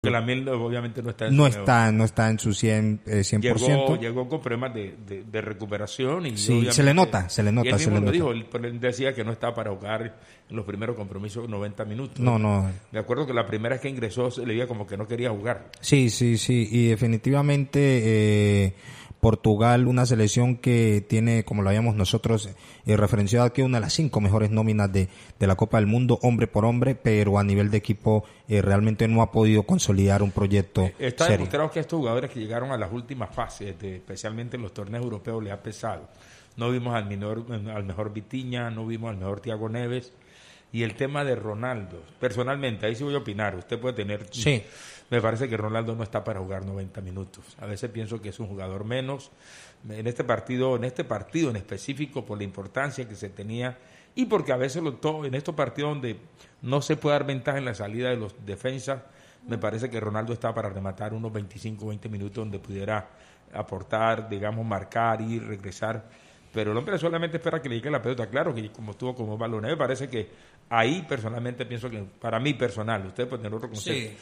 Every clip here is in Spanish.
Que la miel obviamente no está en No su mejor. está en su 100%. Llegó con problemas de recuperación y Sí, obviamente, se le nota. y él mismo se le lo nota. dijo, él decía que no estaba para jugar en los primeros compromisos 90 minutos. No. Me acuerdo que la primera vez que ingresó se le veía como que no quería jugar. Sí, y definitivamente Portugal, una selección que tiene, como lo habíamos nosotros referenciado aquí, una de las 5 mejores nóminas de la Copa del Mundo, hombre por hombre, pero a nivel de equipo realmente no ha podido consolidar un proyecto Está serio. demostrado que estos jugadores que llegaron a las últimas fases, especialmente en los torneos europeos, les ha pesado. No vimos al mejor Vitinha, no vimos al mejor Thiago Neves. Y el tema de Ronaldo, personalmente, ahí sí voy a opinar, usted puede tener... Sí. Me parece que Ronaldo no está para jugar 90 minutos. A veces pienso que es un jugador menos. En este partido en específico, por la importancia que se tenía y porque a veces en estos partidos donde no se puede dar ventaja en la salida de los defensas, me parece que Ronaldo está para rematar unos 25 o 20 minutos donde pudiera aportar, digamos, marcar y regresar. Pero el hombre solamente espera que le llegue la pelota. Claro que como estuvo como balón, me parece que ahí personalmente pienso que, para mí personal, usted puede tener otro concepto,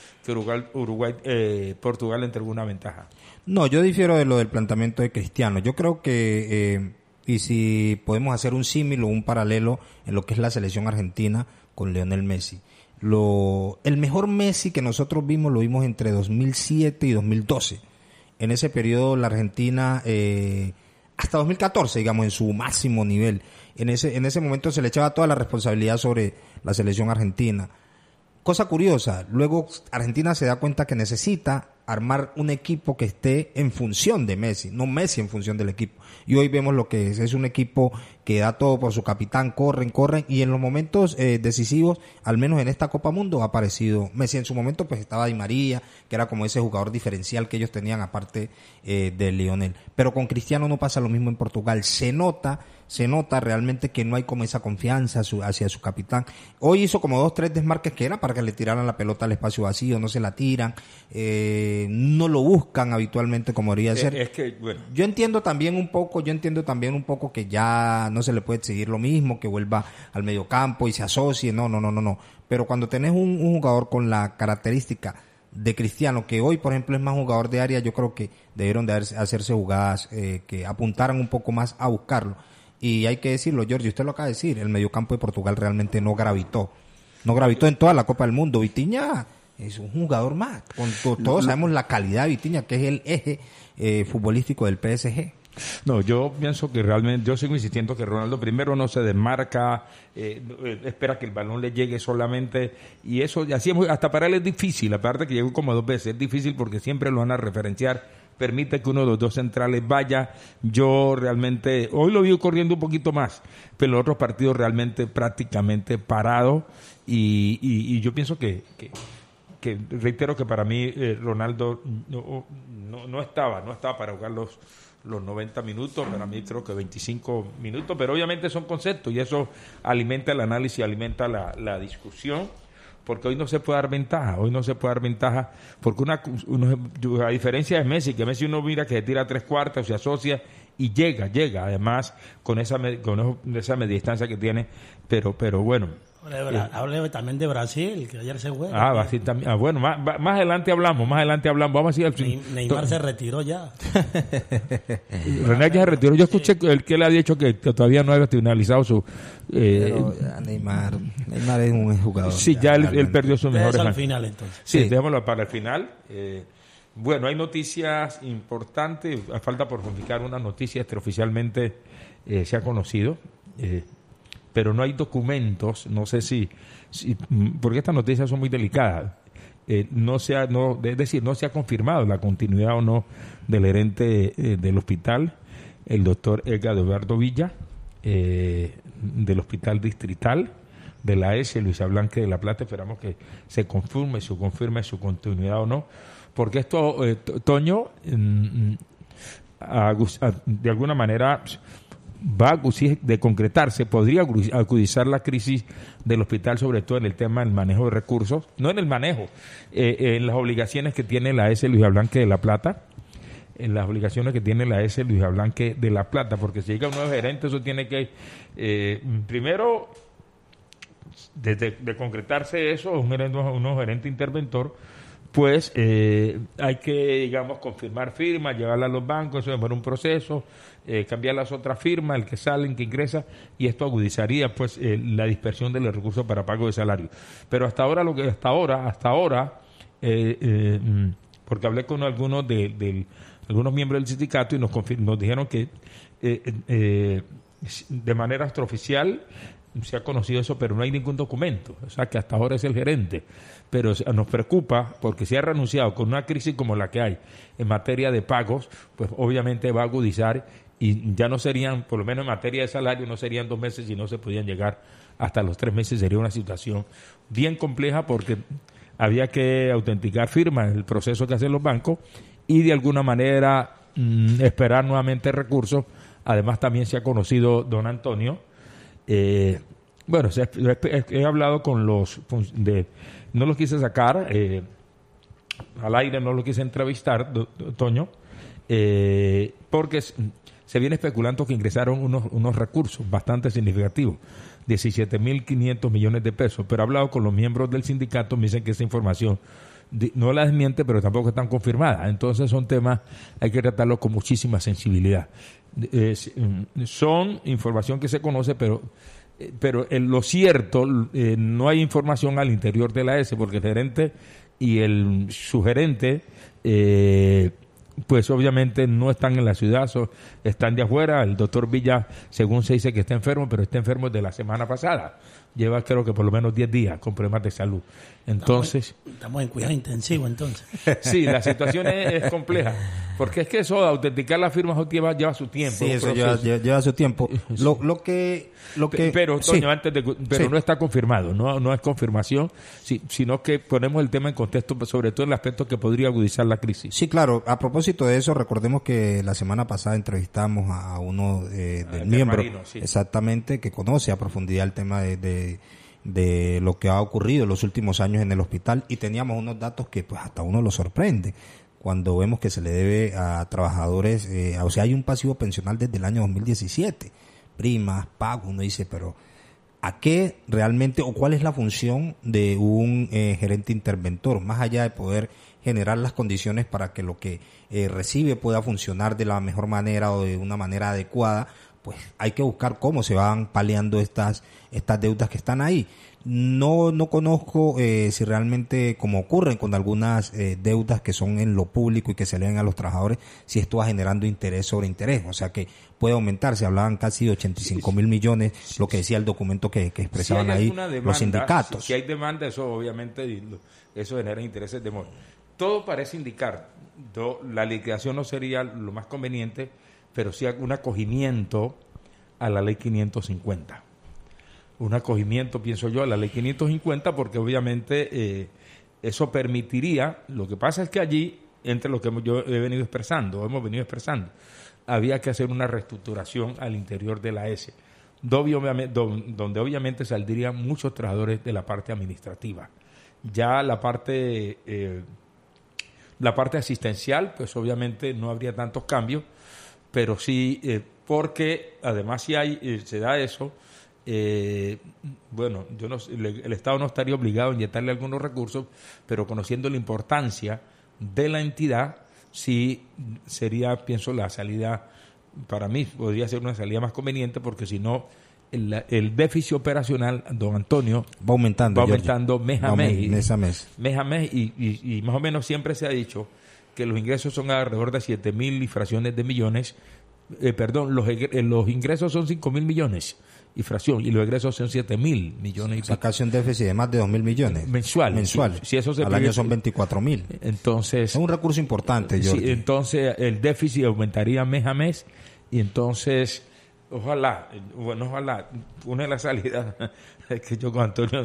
que Portugal le entregó una ventaja. No, yo difiero de lo del planteamiento de Cristiano. Yo creo que, y si podemos hacer un símil o un paralelo en lo que es la selección argentina con Lionel Messi. El mejor Messi que nosotros vimos lo vimos entre 2007 y 2012. En ese periodo la Argentina... hasta 2014, digamos, en su máximo nivel. En ese momento se le echaba toda la responsabilidad sobre la selección argentina. Cosa curiosa, luego Argentina se da cuenta que necesita armar un equipo que esté en función de Messi, no Messi en función del equipo. Y hoy vemos lo que es un equipo que da todo por su capitán, corren, y en los momentos decisivos, al menos en esta Copa Mundo, ha aparecido Messi. En su momento pues estaba Di María, que era como ese jugador diferencial que ellos tenían aparte de Lionel. Pero con Cristiano no pasa lo mismo en Portugal. Se nota realmente que no hay como esa confianza hacia su capitán. Hoy hizo como 2-3 desmarques que era para que le tiraran la pelota al espacio vacío, no se la tiran, no lo buscan habitualmente como debería ser. Es que, bueno. Yo entiendo también un poco que ya no se le puede exigir lo mismo, que vuelva al mediocampo y se asocie, no. Pero cuando tenés un jugador con la característica de Cristiano, que hoy por ejemplo es más jugador de área, yo creo que debieron de hacerse jugadas que apuntaran un poco más a buscarlo. Y hay que decirlo, Jorge, usted lo acaba de decir, el mediocampo de Portugal realmente no gravitó en toda la Copa del Mundo. Vitinha es un jugador más, todos sabemos la calidad de Vitinha, que es el eje futbolístico del PSG. No, yo pienso que realmente, yo sigo insistiendo que Ronaldo primero no se desmarca, espera que el balón le llegue solamente, y eso, así hasta para él es difícil, aparte que llegó como 2 veces, es difícil porque siempre lo van a referenciar, permite que uno de los 2 centrales vaya. Yo realmente, hoy lo vi corriendo un poquito más, pero en los otros partidos realmente prácticamente parado, y yo pienso que reitero que para mí Ronaldo no estaba para jugar los 90 minutos, para mí creo que 25 minutos, pero obviamente son conceptos y eso alimenta el análisis, alimenta la discusión, porque hoy no se puede dar ventaja, porque a diferencia de Messi, que Messi uno mira que se tira 3/4, se asocia y llega, además con esa media distancia que tiene, pero bueno. Hable también de Brasil, que ayer se juega. Brasil también. Bueno, más adelante hablamos. Vamos a decir Neymar se retiró ya. René ya se retiró. Yo escuché que él ha dicho que todavía no había finalizado su... Pero Neymar es un jugador. Sí, ya él perdió sus mejores años. Al final, entonces. Sí, dejémoslo para el final. Bueno, hay noticias importantes. Falta por publicar una noticia extraoficialmente se ha conocido. Pero no hay documentos, no sé si porque estas noticias son muy delicadas, no se ha confirmado la continuidad o no del gerente del hospital, el doctor Edgar Eduardo Villa, del hospital distrital de la S. Luisa Blanque de La Plata. Esperamos que se confirme su continuidad o no, porque esto, Toño, de alguna manera va a de concretarse, podría agudizar la crisis del hospital, sobre todo en el tema del manejo de recursos, no en el manejo, en las obligaciones que tiene la S. Luisa Blanque de La Plata, porque si llega un nuevo gerente, eso tiene que, primero, de concretarse eso, un nuevo gerente interventor, pues hay que, digamos, confirmar firmas, llevarla a los bancos, eso demora un proceso, cambiar las otras firmas, el que sale, el que ingresa, y esto agudizaría pues la dispersión de los recursos para pago de salario. Pero hasta ahora, porque hablé con algunos algunos miembros del sindicato y nos dijeron que de manera extraoficial se ha conocido eso, pero no hay ningún documento. O sea, que hasta ahora es el gerente. Pero nos preocupa porque si ha renunciado con una crisis como la que hay en materia de pagos, pues obviamente va a agudizar y ya no serían, por lo menos en materia de salario, no serían 2 meses y no se podían llegar hasta los 3 meses. Sería una situación bien compleja porque había que autenticar firmas, el proceso que hacen los bancos, y de alguna manera esperar nuevamente recursos. Además también se ha conocido don Antonio. Bueno, he hablado con no los quise sacar al aire, no los quise entrevistar, Toño, porque se viene especulando que ingresaron unos recursos bastante significativos, 17.500 millones de pesos, pero he hablado con los miembros del sindicato, me dicen que esa información no la desmiente, pero tampoco están confirmadas. Entonces son temas, hay que tratarlos con muchísima sensibilidad. Son información que se conoce, pero en lo cierto no hay información al interior de la S, porque el gerente y el sugerente pues obviamente no están en la ciudad, están de afuera. El doctor Villa, según se dice que está enfermo, pero está enfermo desde la semana pasada. Lleva creo que por lo menos 10 días con problemas de salud. Entonces estamos en cuidado intensivo entonces. Sí, la situación es compleja, porque es que eso de autenticar las firmas lleva su tiempo. Sí, eso lleva su tiempo. Lo que pero sí, Toño, pero sí, no está confirmado, no es confirmación, sino que ponemos el tema en contexto, sobre todo en el aspecto que podría agudizar la crisis. Sí, claro. A propósito de eso, recordemos que la semana pasada entrevistamos a uno del miembro, Marino, sí, exactamente, que conoce a profundidad el tema de lo que ha ocurrido en los últimos años en el hospital, y teníamos unos datos que pues hasta uno lo sorprende cuando vemos que se le debe a trabajadores, o sea, hay un pasivo pensional desde el año 2017, primas, pagos. Uno dice, pero ¿a qué realmente o cuál es la función de un gerente interventor, más allá de poder generar las condiciones para que lo que recibe pueda funcionar de la mejor manera o de una manera adecuada? Pues hay que buscar cómo se van paliando estas deudas que están ahí. No conozco si realmente, como ocurren con algunas deudas que son en lo público y que se leen a los trabajadores, si esto va generando interés sobre interés, o sea que puede aumentar. Se hablaban casi de 85.000 millones, lo que decía el documento que expresaban si ahí demanda, los sindicatos. Si hay demanda, eso obviamente eso genera intereses de modo. Todo parece indicar, la liquidación no sería lo más conveniente, pero sí un acogimiento a la ley 550. Un acogimiento, pienso yo, a la ley 550, porque obviamente eso permitiría. Lo que pasa es que allí, entre lo que hemos venido expresando, había que hacer una reestructuración al interior de la S, donde obviamente saldrían muchos trabajadores de la parte administrativa. Ya la parte asistencial, pues obviamente no habría tantos cambios, pero sí, porque además si se da eso, bueno, el Estado no estaría obligado a inyectarle algunos recursos, pero conociendo la importancia de la entidad, sí sería, pienso, la salida, para mí podría ser una salida más conveniente, porque si no el déficit operacional, don Antonio, va aumentando mes a mes. Mes a mes. Y más o menos siempre se ha dicho que los ingresos son alrededor de 7.000 y fracciones de millones. Los ingresos son 5.000 millones y fracción, y los egresos son 7.000 millones. O sea, casi un déficit de más de 2.000 millones. Mensual. Si eso al año son 24.000. Entonces, es un recurso importante, Jorge. Sí, entonces el déficit aumentaría mes a mes, y entonces ojalá, una de las salidas que yo con Antonio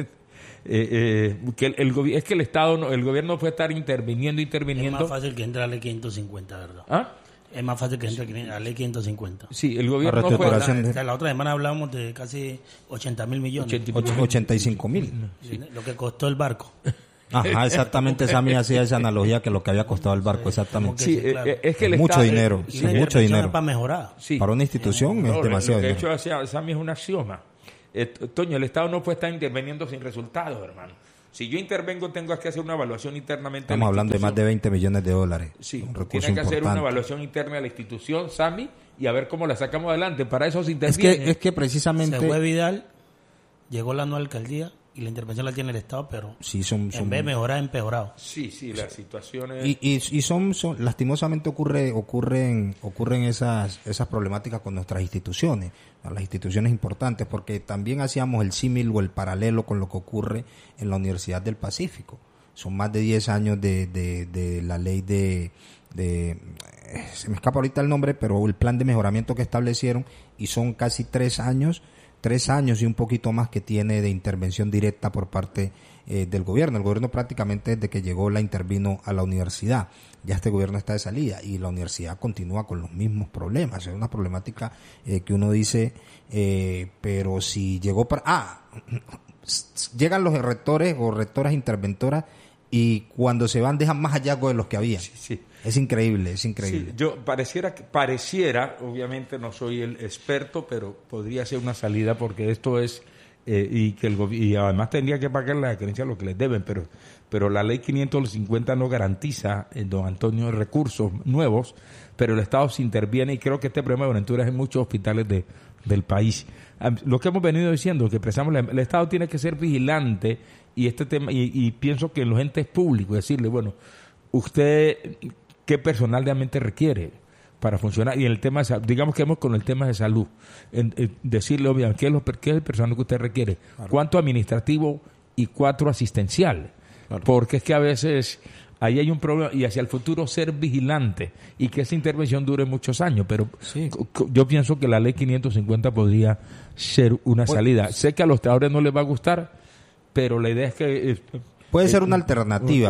que es que el Estado, el gobierno puede estar interviniendo. Es más fácil que entre a la ley 550, ¿verdad? ¿Ah? Es más fácil que entre a la ley 550. Sí, el gobierno no puede. La otra semana hablamos de casi 80.000 millones. 85.000. Sí, lo que costó el barco. Ajá, exactamente. Sammy hacía esa analogía, que lo que había costado el barco, exactamente. Sí, claro. Es que mucho dinero. Mucho dinero. Para mejorar. Sí. Para una institución es demasiado dinero. De hecho, Sammy es un axioma. Toño, el Estado no puede estar interviniendo sin resultados, hermano. O Si yo intervengo, tengo que hacer una evaluación internamente. Estamos hablando de más de 20 millones de dólares. Sí, un recurso tiene que hacer importante. una evaluación interna de la institución, SAMI, y a ver cómo la sacamos adelante. Para eso se interviene. Es que precisamente... Se fue Vidal, llegó la nueva alcaldía y la intervención la tiene el Estado, pero Sí, en vez de mejorar, empeorado. Sí, las situaciones... Y son lastimosamente ocurren esas problemáticas con nuestras instituciones, las instituciones importantes, porque también hacíamos el símil o el paralelo con lo que ocurre en la Universidad del Pacífico. Son más de 10 años de la ley de se me escapa ahorita el nombre, pero el plan de mejoramiento que establecieron, y son casi 3 años y un poquito más que tiene de intervención directa por parte del gobierno. El gobierno prácticamente desde que llegó la intervino a la universidad. Ya este gobierno está de salida y la universidad continúa con los mismos problemas. Es una problemática que uno dice, pero si llegó llegan los rectores o rectoras interventoras y cuando se van dejan más hallazgos de los que había. Sí. Es increíble. Sí, yo pareciera, obviamente no soy el experto, pero podría ser una salida porque esto es y además tendría que pagar la creencia lo que les deben, pero la ley 550 no garantiza, don Antonio, recursos nuevos, pero el Estado se interviene y creo que este problema de Buenaventura es en muchos hospitales del país. Lo que hemos venido diciendo, que expresamos, el Estado tiene que ser vigilante y este tema y pienso que en los entes públicos decirle, bueno, usted qué personal realmente requiere para funcionar, y en el tema de salud, digamos que vamos con el tema de salud, decirle obviamente qué es el personal que usted requiere, claro, cuánto administrativo y cuánto asistencial, claro, porque es que a veces ahí hay un problema, y hacia el futuro ser vigilante y que esa intervención dure muchos años, pero sí, yo pienso que la ley 550 podría ser una salida. Sé que a los trabajadores no les va a gustar, pero la idea es que puede ser una alternativa,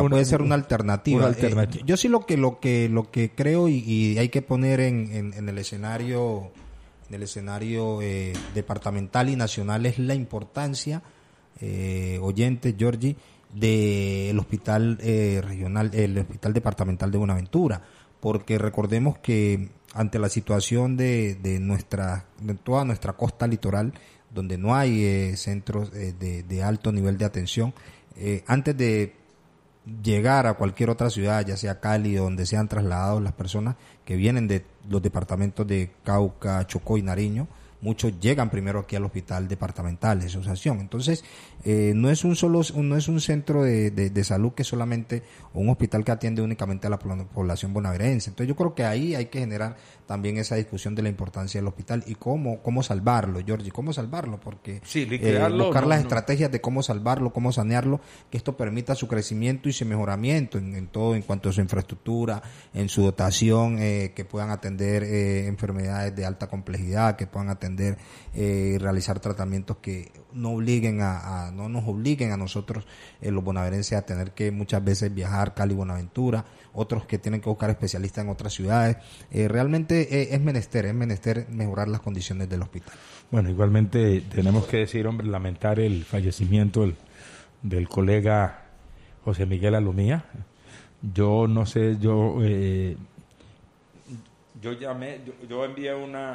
yo sí lo que creo y hay que poner en el escenario departamental y nacional es la importancia, oyente Giorgi, del hospital regional, el hospital departamental de Buenaventura, porque recordemos que ante la situación de toda nuestra costa litoral, donde no hay centros de alto nivel de atención, antes de llegar a cualquier otra ciudad, ya sea Cali, donde sean trasladados las personas que vienen de los departamentos de Cauca, Chocó y Nariño, muchos llegan primero aquí al hospital departamental de asociación. Entonces, no es un centro de salud que solamente, o un hospital que atiende únicamente a la población bonaerense. Entonces, yo creo que ahí hay que generar también esa discusión de la importancia del hospital y cómo salvarlo, Giorgi, cómo salvarlo, porque sí, buscar las estrategias de cómo salvarlo, cómo sanearlo, que esto permita su crecimiento y su mejoramiento en todo, en cuanto a su infraestructura, en su dotación, que puedan atender enfermedades de alta complejidad, que puedan atender y realizar tratamientos que no nos obliguen a nosotros los bonaerenses a tener que muchas veces viajar Cali-Buenaventura, otros que tienen que buscar especialistas en otras ciudades. Realmente es menester mejorar las condiciones del hospital. Bueno, igualmente tenemos que decir, hombre, lamentar el fallecimiento del colega José Miguel Alomía. Yo no sé, yo llamé, yo envié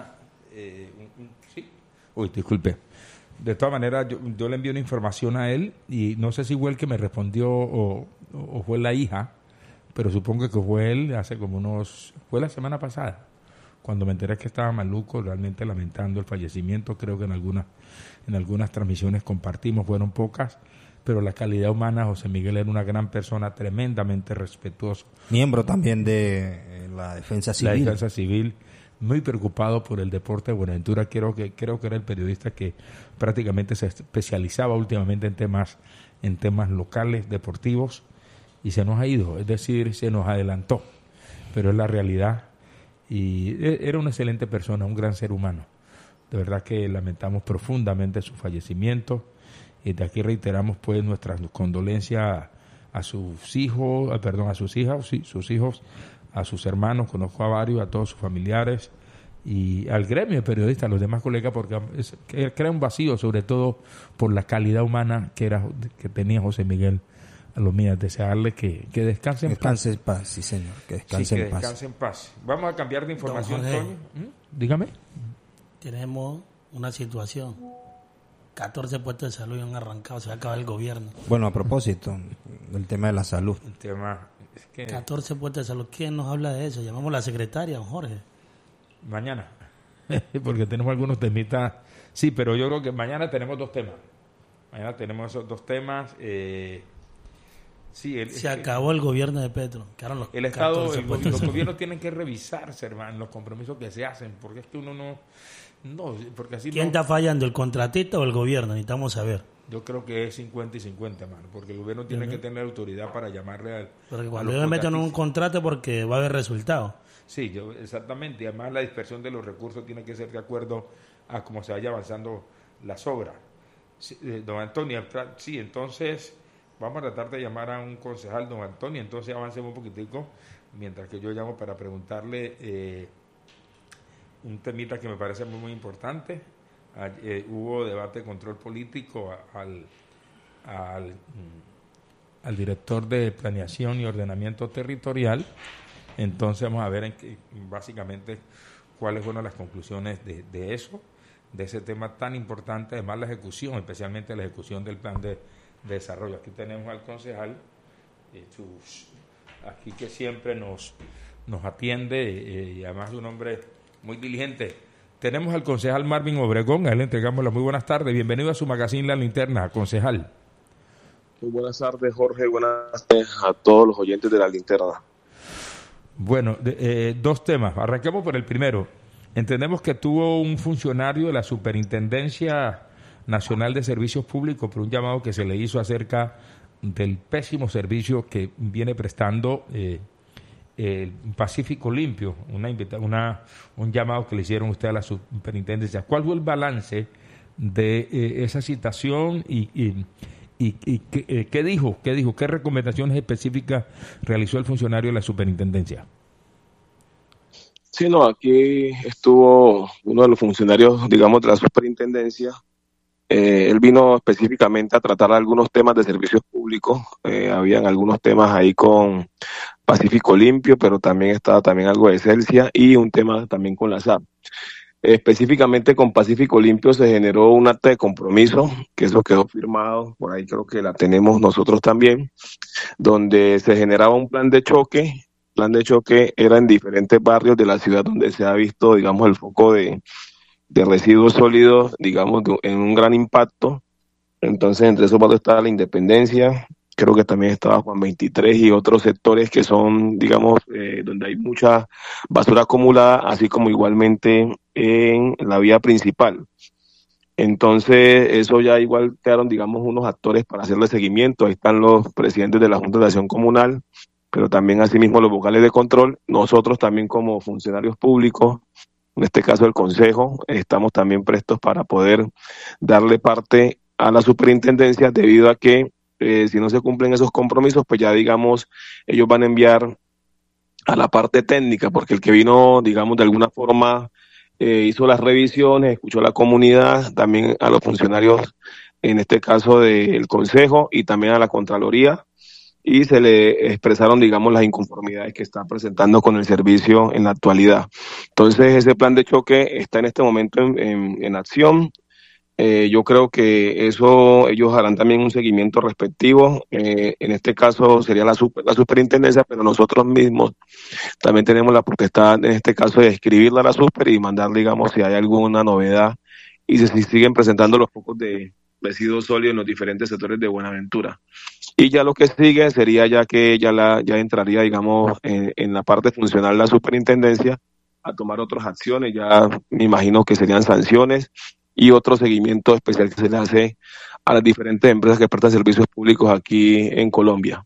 sí. Uy, disculpe. De todas maneras, yo le envié una información a él y no sé si fue el que me respondió o fue la hija, pero supongo que fue él fue la semana pasada, cuando me enteré que estaba maluco, realmente lamentando el fallecimiento. Creo que en algunas transmisiones compartimos, fueron pocas, pero la calidad humana, José Miguel era una gran persona, tremendamente respetuoso. Miembro también de la Defensa Civil. Muy preocupado por el deporte de Buenaventura. Creo que era el periodista que prácticamente se especializaba últimamente en temas locales, deportivos, y se nos ha ido, es decir, se nos adelantó, pero es la realidad. Y era una excelente persona, un gran ser humano. De verdad que lamentamos profundamente su fallecimiento, y de aquí reiteramos pues nuestras condolencias a sus hijos, a sus hijos, a sus hermanos, conozco a varios, a todos sus familiares y al gremio de periodistas, a los demás colegas, porque crea un vacío, sobre todo por la calidad humana que tenía José Miguel Alomía. Desearle que descanse en paz. Sí, señor, que descanse en paz. Vamos a cambiar de información, Toño. Dígame. Tenemos una situación. 14 puestos de salud han arrancado, se va a acabar el gobierno. Bueno, a propósito del tema de la salud. El tema es que 14 puestos de salud, ¿quién nos habla de eso? Llamamos a la secretaria, don Jorge. mañana, porque tenemos algunos temitas. Sí, pero yo creo que mañana tenemos dos temas. Mañana tenemos esos dos temas. Sí, se acabó el gobierno de Petro. Quedaron los el Estado, los puestos. gobiernos tienen que revisarse, hermano, los compromisos que se hacen, porque es que uno no, porque así ¿Quién está fallando, el contratista o el gobierno? Necesitamos saber. Yo creo que es 50 y 50, hermano, porque el gobierno tiene que tener autoridad para llamarle al. Porque cuando ellos meten un contrato, porque va a haber resultados. Sí, exactamente. Y además la dispersión de los recursos tiene que ser de acuerdo a cómo se vaya avanzando las obras. Sí, don Antonio, sí, entonces vamos a tratar de llamar a un concejal, don Antonio, entonces avancemos un poquitico, mientras que yo llamo para preguntarle un temita que me parece muy, muy importante. Hubo debate de control político al director de Planeación y Ordenamiento Territorial. Entonces vamos a ver básicamente cuáles fueron las conclusiones de eso, de ese tema tan importante, además la ejecución, especialmente la ejecución del plan de desarrollo. Aquí tenemos al concejal, aquí que siempre nos atiende y además es un hombre muy diligente. Tenemos al concejal Marvin Obregón, a él le entregamos las muy buenas tardes. Bienvenido a su magazine La Linterna, concejal. Muy buenas tardes, Jorge. Buenas tardes a todos los oyentes de La Linterna. Bueno, dos temas. Arranquemos por el primero. Entendemos que tuvo un funcionario de la Superintendencia Nacional de Servicios Públicos por un llamado que se le hizo acerca del pésimo servicio que viene prestando el Pacífico Limpio, un llamado que le hicieron usted a la Superintendencia. ¿Cuál fue el balance de esa citación y qué dijo? ¿Qué recomendaciones específicas realizó el funcionario de la Superintendencia? Sí, no, aquí estuvo uno de los funcionarios, digamos, de la Superintendencia. Él vino específicamente a tratar algunos temas de servicios públicos. Habían algunos temas ahí con Pacífico Limpio, pero también estaba algo de Celsia y un tema también con la SAP. Específicamente con Pacífico Limpio se generó un acta de compromiso, que eso quedó firmado, por ahí creo que la tenemos nosotros también, donde se generaba un plan de choque. Plan de choque era en diferentes barrios de la ciudad donde se ha visto, digamos, el foco de residuos sólidos, digamos, en un gran impacto. Entonces, entre esos barrios estaba la Independencia, creo que también estaba Juan 23 y otros sectores que son, digamos, donde hay mucha basura acumulada, así como igualmente en la vía principal. Entonces, eso ya igual quedaron, digamos, unos actores para hacerle seguimiento. Ahí están los presidentes de la Junta de Acción Comunal, pero también asimismo los vocales de control. Nosotros también como funcionarios públicos, en este caso el Consejo, estamos también prestos para poder darle parte a la superintendencia debido a que si no se cumplen esos compromisos, pues ya digamos, ellos van a enviar a la parte técnica, porque el que vino, digamos, de alguna forma hizo las revisiones, escuchó a la comunidad, también a los funcionarios, en este caso del Consejo y también a la Contraloría, y se le expresaron, digamos, las inconformidades que está presentando con el servicio en la actualidad. Entonces, ese plan de choque está en este momento en acción. Yo creo que eso ellos harán también un seguimiento respectivo. En este caso sería la superintendencia, pero nosotros mismos también tenemos la potestad, en este caso, de escribirla a la super y mandar, digamos, si hay alguna novedad y si siguen presentando los focos de residuos sólidos en los diferentes sectores de Buenaventura. Y ya lo que sigue sería ya que ya entraría, digamos, en la parte funcional la superintendencia a tomar otras acciones. Ya me imagino que serían sanciones y otro seguimiento especial que se le hace a las diferentes empresas que prestan servicios públicos aquí en Colombia.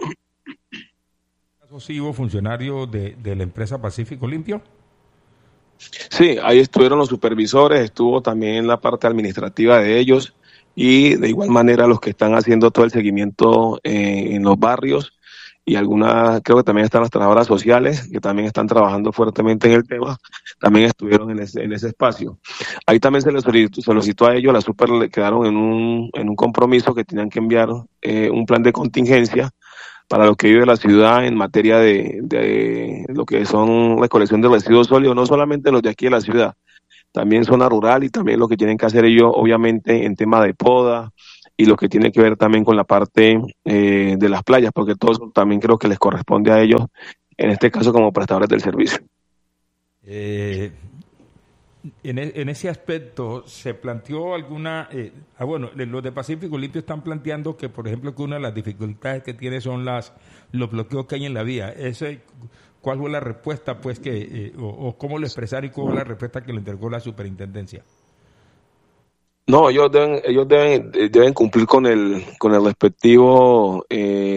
¿Sí hubo funcionario de la empresa Pacífico Limpio? Sí, ahí estuvieron los supervisores, estuvo también la parte administrativa de ellos y de igual manera los que están haciendo todo el seguimiento en los barrios y creo que también están las trabajadoras sociales que también están trabajando fuertemente en el tema, también estuvieron en ese espacio. Ahí también se les solicitó a ellos, la super le quedaron en un compromiso que tenían que enviar un plan de contingencia para lo que vive la ciudad en materia de lo que son recolección de residuos sólidos, no solamente los de aquí de la ciudad, también zona rural, y también lo que tienen que hacer ellos, obviamente, en tema de poda y lo que tiene que ver también con la parte de las playas, porque todo eso también creo que les corresponde a ellos, en este caso como prestadores del servicio. Eh, en ese aspecto, ¿se planteó alguna... bueno, los de Pacífico Limpio están planteando que, por ejemplo, que una de las dificultades que tiene son los bloqueos que hay en la vía. ¿Cuál fue la respuesta, pues, o cómo lo expresaron y cuál fue la respuesta que le entregó la superintendencia? No, ellos deben cumplir con el respectivo,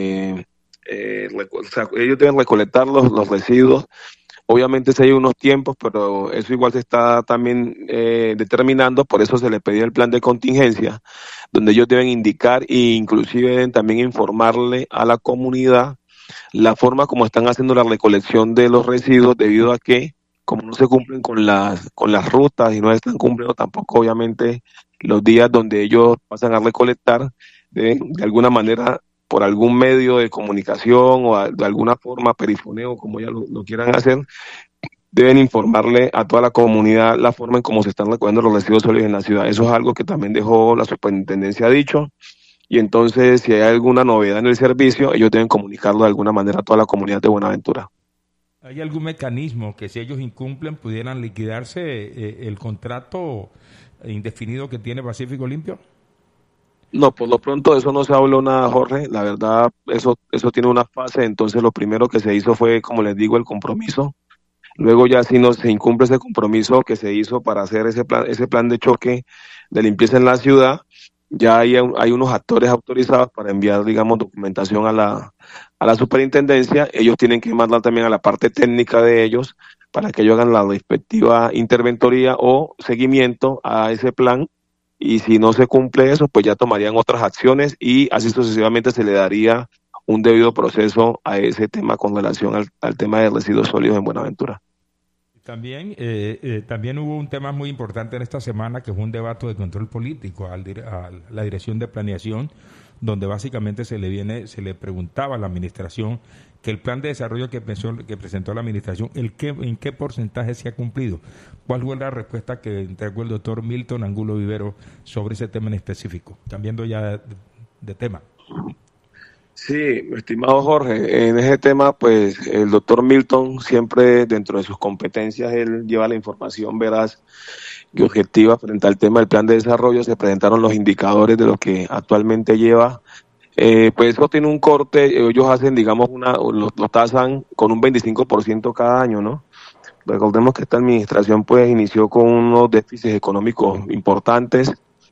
o sea, ellos deben recolectar los residuos. Obviamente sí hay unos tiempos, pero eso igual se está también determinando, por eso se le pedía el plan de contingencia, donde ellos deben indicar e inclusive deben también informarle a la comunidad la forma como están haciendo la recolección de los residuos, debido a que como no se cumplen con las rutas y no están cumpliendo tampoco obviamente los días donde ellos pasan a recolectar, deben de alguna manera, por algún medio de comunicación o de alguna forma, perifoneo, como ya lo quieran hacer, deben informarle a toda la comunidad la forma en cómo se están recogiendo los residuos sólidos en la ciudad. Eso es algo que también dejó la superintendencia dicho, y entonces si hay alguna novedad en el servicio, ellos deben comunicarlo de alguna manera a toda la comunidad de Buenaventura. ¿Hay algún mecanismo que si ellos incumplen pudieran liquidarse el contrato indefinido que tiene Pacífico Limpio? No, por lo pronto eso no se habló nada, Jorge. La verdad, eso tiene una fase. Entonces lo primero que se hizo fue, como les digo, el compromiso. Luego ya si no se incumple ese compromiso que se hizo para hacer ese plan de choque de limpieza en la ciudad, ya hay unos actores autorizados para enviar, digamos, documentación a la superintendencia. Ellos tienen que mandar también a la parte técnica de ellos para que ellos hagan la respectiva interventoría o seguimiento a ese plan, y si no se cumple eso, pues ya tomarían otras acciones y así sucesivamente se le daría un debido proceso a ese tema con relación al tema de residuos sólidos en Buenaventura. También hubo un tema muy importante en esta semana, que fue un debate de control político a la Dirección de Planeación, donde básicamente se le preguntaba a la administración que el plan de desarrollo que presentó la administración, en qué porcentaje se ha cumplido. ¿Cuál fue la respuesta que entregó el doctor Milton Angulo Vivero sobre ese tema en específico? Cambiando ya de tema. Sí, estimado Jorge, en ese tema, pues el doctor Milton siempre dentro de sus competencias, él lleva la información veraz y objetiva frente al tema del plan de desarrollo. Se presentaron los indicadores de lo que actualmente lleva. Pues eso tiene un corte, ellos hacen, digamos, lo tasan con un 25% cada año, ¿no? Recordemos que esta administración pues inició con unos déficits económicos importantes,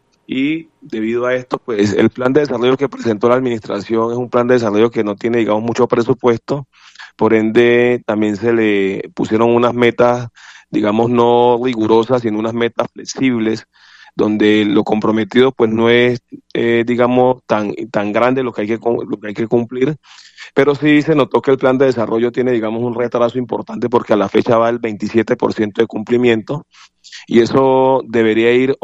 y debido a esto, pues el plan de desarrollo que presentó la administración es un plan de desarrollo que no tiene, digamos, mucho presupuesto. Por ende, también se le pusieron unas metas, digamos, no rigurosas, sino unas metas flexibles, donde lo comprometido pues no es, digamos, tan grande lo que hay que cumplir, pero sí se notó que el plan de desarrollo tiene, digamos, un retraso importante, porque a la fecha va el 27% de cumplimiento, y eso debería ir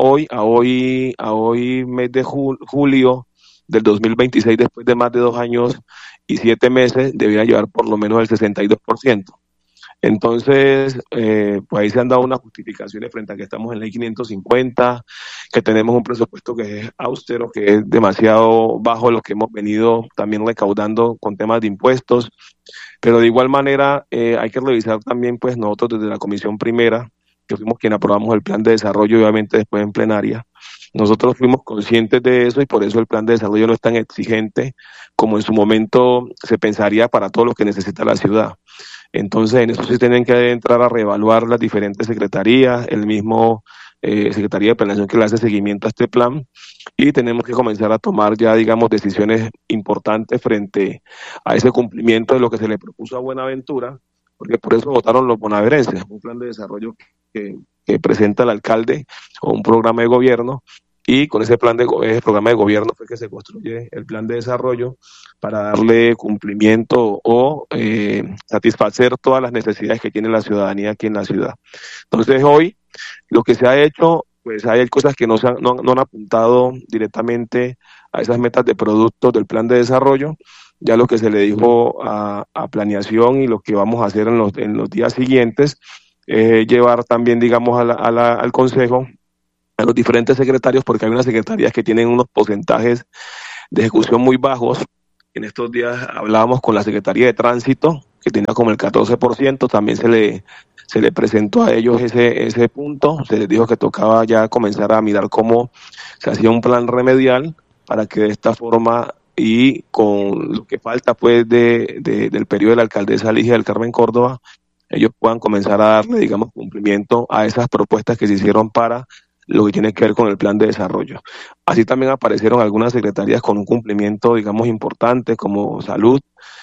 a hoy mes de julio del 2026, después de más de 2 años y 7 meses, debería llevar por lo menos el 62%. Entonces, pues ahí se han dado unas justificaciones frente a que estamos en ley 550, que tenemos un presupuesto que es austero, que es demasiado bajo lo que hemos venido también recaudando con temas de impuestos, pero de igual manera hay que revisar también, pues nosotros desde la Comisión Primera, que fuimos quien aprobamos el plan de desarrollo, obviamente después en plenaria, nosotros fuimos conscientes de eso, y por eso el plan de desarrollo no es tan exigente como en su momento se pensaría para todo lo que necesita la ciudad. Entonces, en eso sí tienen que entrar a reevaluar las diferentes secretarías, el mismo Secretaría de Planeación que le hace seguimiento a este plan, y tenemos que comenzar a tomar ya, digamos, decisiones importantes frente a ese cumplimiento de lo que se le propuso a Buenaventura, porque por eso votaron los bonaverenses, un plan de desarrollo que presenta el alcalde o un programa de gobierno, y con ese programa de gobierno fue que se construye el plan de desarrollo para darle cumplimiento o satisfacer todas las necesidades que tiene la ciudadanía aquí en la ciudad. Entonces hoy lo que se ha hecho, pues hay cosas que no han apuntado directamente a esas metas de productos del plan de desarrollo. Ya lo que se le dijo a planeación y lo que vamos a hacer en los días siguientes llevar también, digamos, al Consejo, a los diferentes secretarios, porque hay unas secretarías que tienen unos porcentajes de ejecución muy bajos. En estos días hablábamos con la Secretaría de Tránsito, que tenía como el 14%, también se le presentó a ellos ese punto, se les dijo que tocaba ya comenzar a mirar cómo se hacía un plan remedial para que de esta forma y con lo que falta pues del periodo de la alcaldesa Ligia del Carmen Córdoba, ellos puedan comenzar a darle, digamos, cumplimiento a esas propuestas que se hicieron para lo que tiene que ver con el plan de desarrollo. Así también aparecieron algunas secretarías con un cumplimiento, digamos, importante, como salud.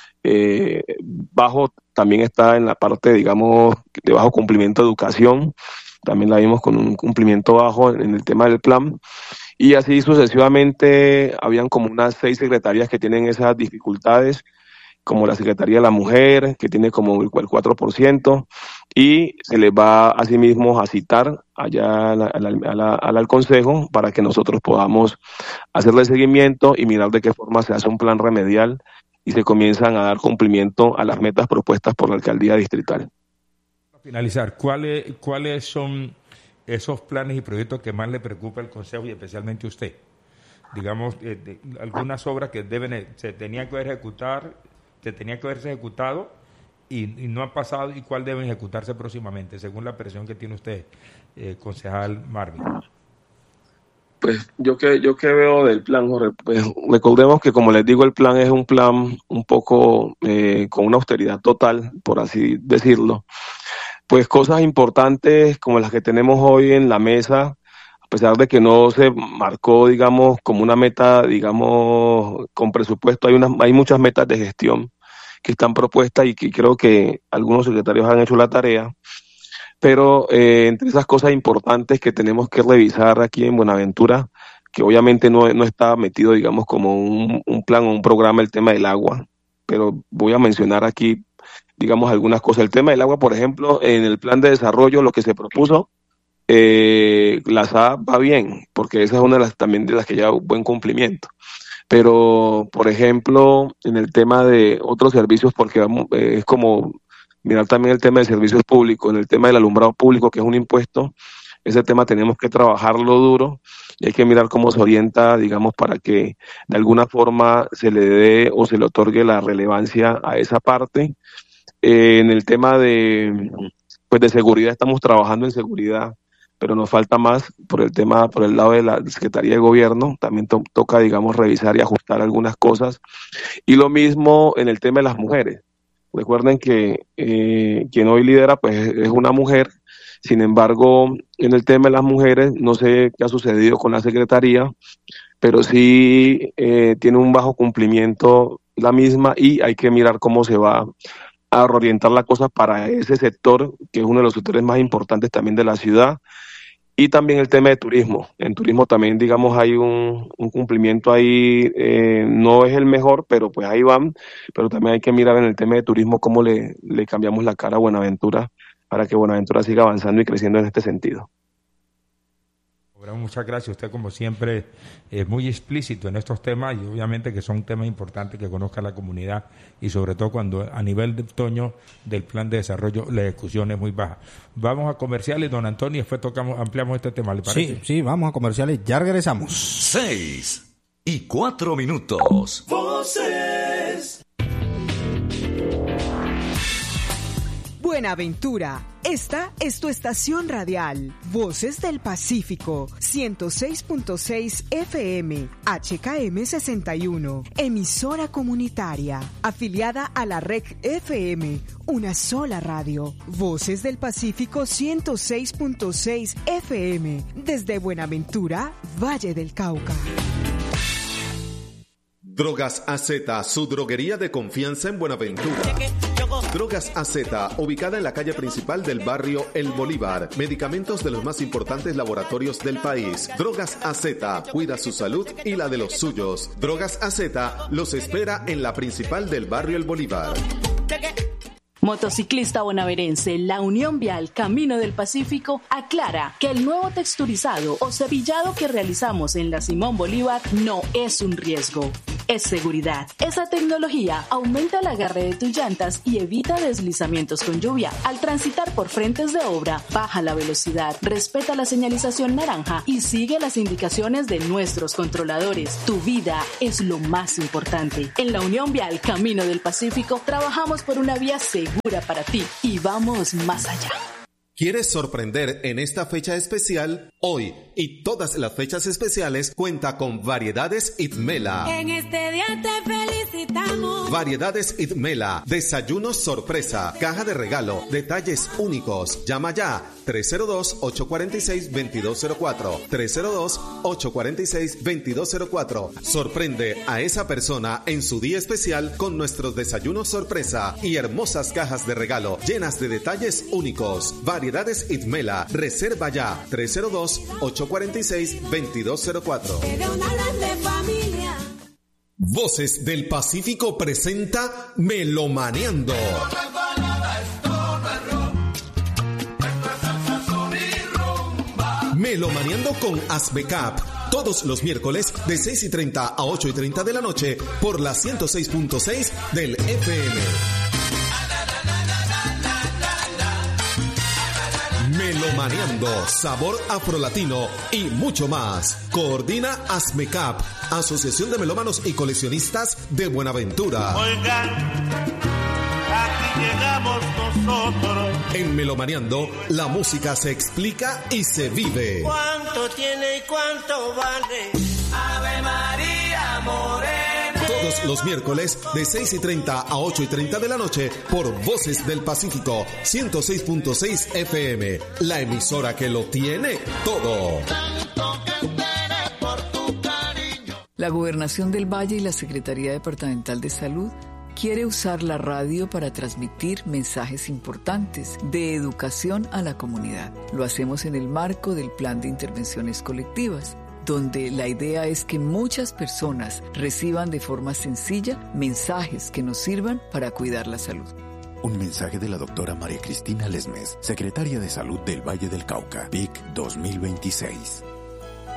Bajo también está en la parte, digamos, de bajo cumplimiento de educación, también la vimos con un cumplimiento bajo en el tema del plan, y así sucesivamente habían como unas 6 secretarías que tienen esas dificultades, como la Secretaría de la Mujer, que tiene como el 4%, y se les va asimismo a citar allá al Consejo para que nosotros podamos hacerle seguimiento y mirar de qué forma se hace un plan remedial y se comienzan a dar cumplimiento a las metas propuestas por la alcaldía distrital. Para finalizar, ¿cuáles son esos planes y proyectos que más le preocupa al Consejo y especialmente a usted? Digamos, algunas obras que se tenían que haberse ejecutado y no han pasado, y cuál deben ejecutarse próximamente, según la presión que tiene usted, concejal Marvin. Pues yo que veo del plan, Jorge, pues recordemos que, como les digo, el plan es un plan un poco con una austeridad total, por así decirlo. Pues cosas importantes como las que tenemos hoy en la mesa, a pesar de que no se marcó, digamos, como una meta, digamos, con presupuesto, hay muchas metas de gestión que están propuestas y que creo que algunos secretarios han hecho la tarea. Pero entre esas cosas importantes que tenemos que revisar aquí en Buenaventura, que obviamente no está metido, digamos, como un plan o un programa, el tema del agua, pero voy a mencionar aquí, digamos, algunas cosas. El tema del agua, por ejemplo, en el plan de desarrollo, lo que se propuso, la SA va bien, porque esa es una de las también de las que lleva buen cumplimiento. Pero, por ejemplo, en el tema de otros servicios, porque es como mirar también el tema de servicios públicos, en el tema del alumbrado público, que es un impuesto, ese tema tenemos que trabajarlo duro y hay que mirar cómo se orienta, digamos, para que de alguna forma se le dé o se le otorgue la relevancia a esa parte. En el tema de seguridad, estamos trabajando en seguridad, pero nos falta más por el lado de la Secretaría de Gobierno, también toca, digamos, revisar y ajustar algunas cosas. Y lo mismo en el tema de las mujeres. Recuerden que quien hoy lidera pues es una mujer. Sin embargo, en el tema de las mujeres, no sé qué ha sucedido con la Secretaría, pero sí tiene un bajo cumplimiento la misma y hay que mirar cómo se va a reorientar la cosa para ese sector, que es uno de los sectores más importantes también de la ciudad. Y también el tema de turismo. En turismo también, digamos, hay un cumplimiento ahí, no es el mejor, pero pues ahí van. Pero también hay que mirar en el tema de turismo cómo le cambiamos la cara a Buenaventura para que Buenaventura siga avanzando y creciendo en este sentido. Muchas gracias. Usted, como siempre, es muy explícito en estos temas y obviamente que son temas importantes que conozca la comunidad y sobre todo cuando a nivel de Toño del plan de desarrollo la ejecución es muy baja. Vamos a comerciales, don Antonio, y después ampliamos este tema, ¿le parece? Sí, vamos a comerciales, ya regresamos. 6:04. Voces. Buenaventura, esta es tu estación radial, Voces del Pacífico, 106.6 FM, HKM 61, emisora comunitaria, afiliada a la Red FM, una sola radio, Voces del Pacífico 106.6 FM, desde Buenaventura, Valle del Cauca. Drogas AZ, su droguería de confianza en Buenaventura. Drogas AZ, ubicada en la calle principal del barrio El Bolívar. Medicamentos de los más importantes laboratorios del país. Drogas AZ, cuida su salud y la de los suyos. Drogas AZ los espera en la principal del barrio El Bolívar. Motociclista bonaverense, la Unión Vial Camino del Pacífico aclara que el nuevo texturizado o cepillado que realizamos en la Simón Bolívar no es un riesgo. es seguridad. Esa tecnología aumenta el agarre de tus llantas y evita deslizamientos con lluvia. Al transitar por frentes de obra, baja la velocidad, respeta la señalización naranja y sigue las indicaciones de nuestros controladores. Tu vida es lo más importante. En la Unión Vial Camino del Pacífico trabajamos por una vía segura para ti y vamos más allá. ¿Quieres sorprender en esta fecha especial? Hoy y todas las fechas especiales cuenta con Variedades Itmela. En este día te felicitamos. Variedades Itmela, desayunos sorpresa, caja de regalo, detalles únicos. Llama ya 302-846-2204. 302-846-2204. Sorprende a esa persona en su día especial con nuestros desayunos sorpresa y hermosas cajas de regalo llenas de detalles únicos. Variedades Itmela, reserva ya 302-846-2204. Voces del Pacífico presenta Melomaneando. Melomaneando con Asbecap. Todos los miércoles de 6:30 a 8:30 de la noche por la 106.6 del FM. Melomaneando, sabor afrolatino y mucho más. Coordina Asmecap, Asociación de Melómanos y Coleccionistas de Buenaventura. Oigan, aquí llegamos nosotros. En Melomaneando, la música se explica y se vive. ¿Cuánto tiene y cuánto vale? Ave María Morena. Todos los miércoles de 6:30 a 8:30 de la noche por Voces del Pacífico 106.6 FM, la emisora que lo tiene todo. La Gobernación del Valle y la Secretaría Departamental de Salud quiere usar la radio para transmitir mensajes importantes de educación a la comunidad. Lo hacemos en el marco del Plan de Intervenciones Colectivas, donde la idea es que muchas personas reciban de forma sencilla mensajes que nos sirvan para cuidar la salud. Un mensaje de la doctora María Cristina Lesmes, secretaria de Salud del Valle del Cauca, PIC 2026.